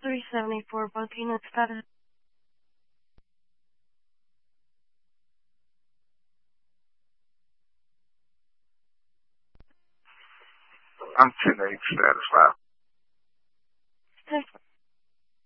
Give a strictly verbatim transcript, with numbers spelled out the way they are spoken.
three seventy-four, both units status. I'm ten eight status five.